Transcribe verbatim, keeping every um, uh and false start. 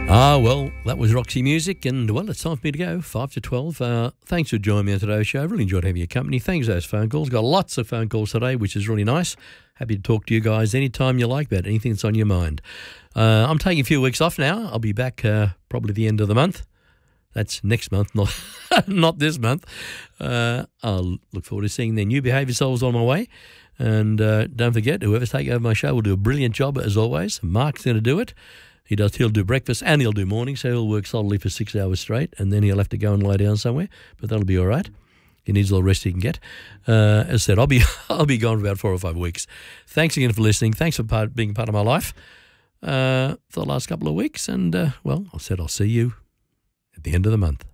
Ah, well, that was Roxy Music, and, well, it's time for me to go, five to twelve. Uh, thanks for joining me on today's show. I really enjoyed having your company. Thanks for those phone calls. Got lots of phone calls today, which is really nice. Happy to talk to you guys anytime you like about anything that's on your mind. Uh, I'm taking a few weeks off now. I'll be back uh, probably the end of the month. That's next month, not not this month. Uh, I'll look forward to seeing their new Behave Yourselves on my way. And uh, don't forget, whoever's taking over my show will do a brilliant job, as always. Mark's going to do it. He does. He'll do breakfast and he'll do morning, so he'll work solidly for six hours straight, and then he'll have to go and lie down somewhere. But that'll be all right. He needs all the rest he can get. Uh, as I said, I'll be I'll be gone for about four or five weeks. Thanks again for listening. Thanks for part, being part of my life uh, for the last couple of weeks. And uh, well, I said I'll see you at the end of the month.